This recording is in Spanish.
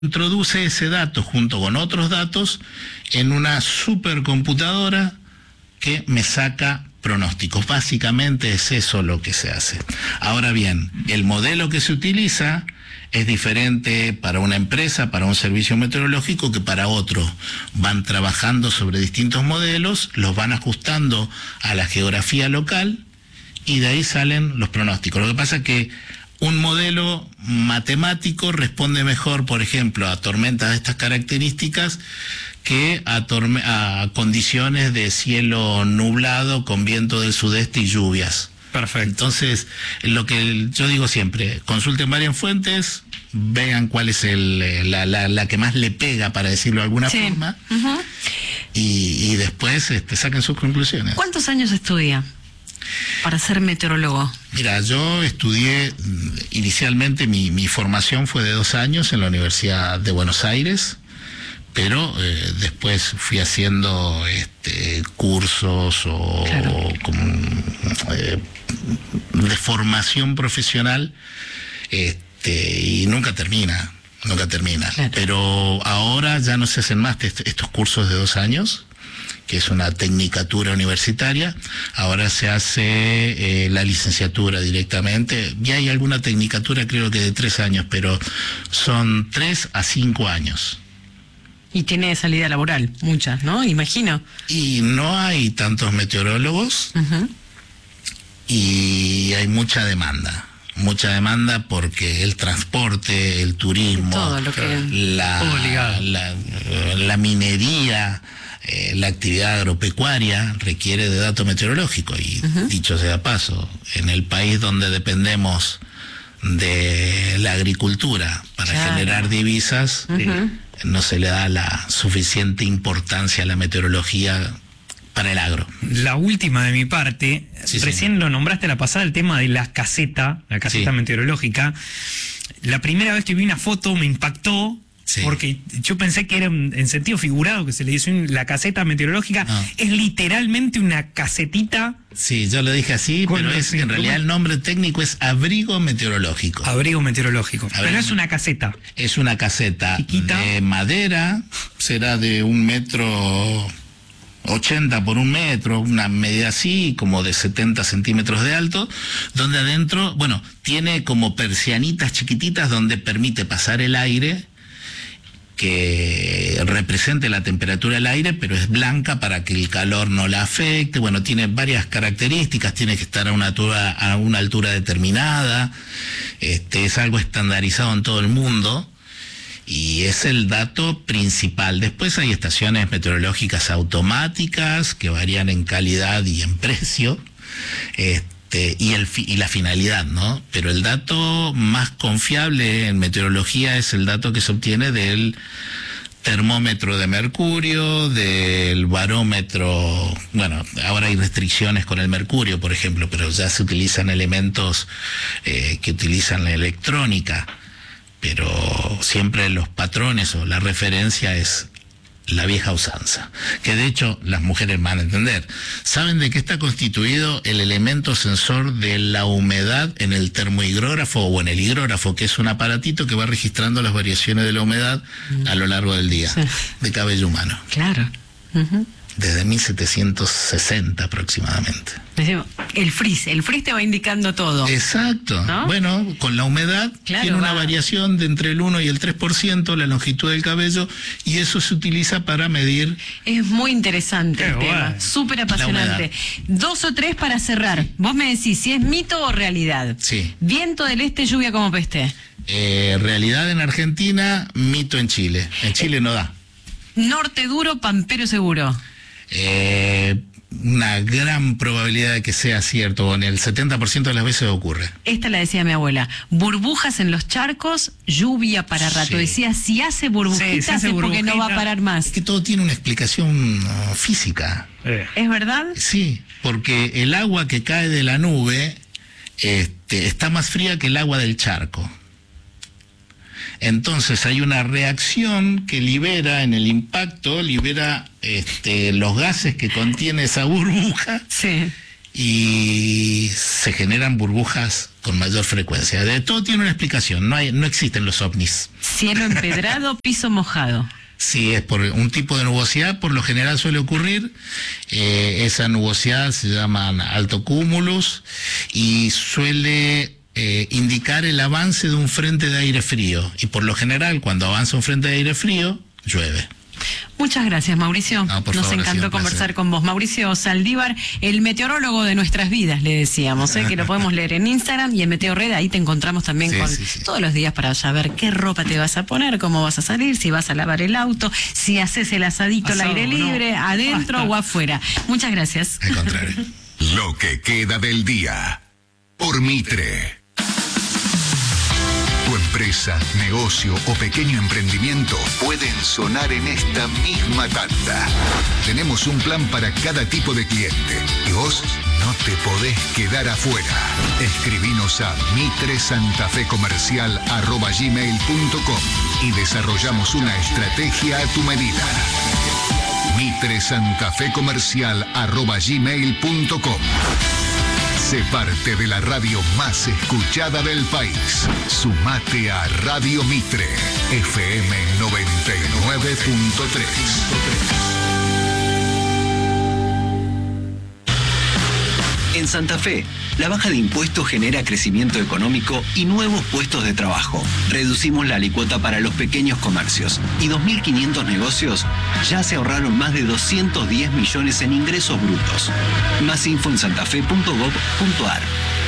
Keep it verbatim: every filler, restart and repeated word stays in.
introduce ese dato junto con otros datos en una supercomputadora que me saca pronósticos. Básicamente es eso lo que se hace. Ahora bien, el modelo que se utiliza es diferente para una empresa, para un servicio meteorológico, que para otro. Van trabajando sobre distintos modelos, los van ajustando a la geografía local y de ahí salen los pronósticos. Lo que pasa es que un modelo matemático responde mejor, por ejemplo, a tormentas de estas características que a, a condiciones de cielo nublado con viento del sudeste y lluvias. Perfecto. Entonces, lo que yo digo siempre, consulten varias fuentes, vean cuál es el, la, la, la que más le pega, para decirlo de alguna sí. forma, uh-huh. y, y después este, saquen sus conclusiones. ¿Cuántos años estudia para ser meteorólogo? Mira, yo estudié, inicialmente mi, mi formación fue de dos años en la Universidad de Buenos Aires, pero eh, después fui haciendo este, cursos o, claro. o como, eh, de formación profesional, este, y nunca termina, nunca termina. Claro. Pero ahora ya no se hacen más est- estos cursos de dos años, que es una tecnicatura universitaria. Ahora se hace eh, la licenciatura directamente, y hay alguna tecnicatura creo que de tres años, pero son tres a cinco años. Y tiene salida laboral, muchas, ¿no? Imagino. Y no hay tantos meteorólogos, uh-huh. y hay mucha demanda. Mucha demanda porque el transporte, el turismo, todo lo que... la, la, la minería, eh, la actividad agropecuaria requiere de dato meteorológico. Y uh-huh. dicho sea paso, en el país donde dependemos de la agricultura para claro. generar divisas, uh-huh. eh, no se le da la suficiente importancia a la meteorología para el agro. La última de mi parte, sí, recién sí. lo nombraste a la pasada, el tema de la caseta, la caseta sí. meteorológica. La primera vez que vi una foto me impactó, sí. porque yo pensé que era en sentido figurado, que se le dice la caseta meteorológica. No. Es literalmente una casetita. Sí, yo lo dije así, pero es, en realidad el nombre técnico es abrigo meteorológico. Abrigo meteorológico. Abrigo. Pero es una caseta. Es una caseta chiquita, de madera, será de un metro ochenta por un metro, una medida así, como de setenta centímetros de alto, donde adentro, bueno, tiene como persianitas chiquititas donde permite pasar el aire, que represente la temperatura del aire, pero es blanca para que el calor no la afecte. Bueno, tiene varias características, tiene que estar a una altura, a una altura determinada, este, es algo estandarizado en todo el mundo, y es el dato principal. Después hay estaciones meteorológicas automáticas que varían en calidad y en precio, este, y, el, y la finalidad, ¿no? Pero el dato más confiable en meteorología es el dato que se obtiene del termómetro de mercurio, del barómetro. Bueno, ahora hay restricciones con el mercurio, por ejemplo, pero ya se utilizan elementos eh, que utilizan la electrónica. Pero siempre los patrones o la referencia es la vieja usanza, que de hecho las mujeres van a entender. ¿Saben de qué está constituido el elemento sensor de la humedad en el termohigrógrafo o en el higrógrafo, que es un aparatito que va registrando las variaciones de la humedad a lo largo del día, sí. de cabello humano? Claro. Uh-huh. Desde mil setecientos sesenta aproximadamente. El frizz, el frizz te va indicando todo. Exacto. ¿No? Bueno, con la humedad claro, tiene una va. variación de entre el uno y el tres por ciento la longitud del cabello, y eso se utiliza para medir. Es muy interesante el bueno. tema, súper apasionante. Dos o tres para cerrar. Vos me decís si es mito o realidad. Sí. Viento del este, lluvia como peste. Eh, realidad en Argentina, mito en Chile. En Chile eh, no da. Norte duro, pampero seguro. Eh, una gran probabilidad de que sea cierto, en el setenta por ciento de las veces ocurre. Esta la decía mi abuela, burbujas en los charcos, lluvia para rato. Sí. Decía, si hace burbujitas sí, si es porque no va a parar más. Es que todo tiene una explicación uh, física. Eh. ¿Es verdad? Sí, porque el agua que cae de la nube este, está más fría que el agua del charco. Entonces hay una reacción que libera en el impacto, libera este, los gases que contiene esa burbuja, sí. y se generan burbujas con mayor frecuencia. De todo tiene una explicación, no hay, no existen los ovnis. Cielo empedrado, piso mojado. Sí, es por un tipo de nubosidad, por lo general suele ocurrir. Eh, esa nubosidad se llama altocúmulus y suele eh, indicar el avance de un frente de aire frío. Y por lo general, cuando avanza un frente de aire frío, llueve. Muchas gracias, Mauricio. No, por Nos favor, encantó conversar con vos. Mauricio Saldívar, el meteorólogo de nuestras vidas, le decíamos, ¿eh? que lo podemos leer en Instagram y en Meteorred. Ahí te encontramos también sí, con sí, sí. todos los días para saber qué ropa te vas a poner, cómo vas a salir, si vas a lavar el auto, si haces el asadito Asado, al aire libre, no. adentro Basta. o afuera. Muchas gracias. Al contrario. Lo que queda del día. Por Mitre. Tu empresa, negocio o pequeño emprendimiento pueden sonar en esta misma tanda. Tenemos un plan para cada tipo de cliente y vos no te podés quedar afuera. Escribinos a mitresantafecomercial arroba gmail punto com y desarrollamos una estrategia a tu medida. mitresantafecomercial arroba gmail punto com. Sé parte de la radio más escuchada del país. Sumate a Radio Mitre, F M noventa y nueve punto tres. En Santa Fe, la baja de impuestos genera crecimiento económico y nuevos puestos de trabajo. Reducimos la alícuota para los pequeños comercios y dos mil quinientos negocios ya se ahorraron más de doscientos diez millones en ingresos brutos. Más info en santafe punto gob punto ar.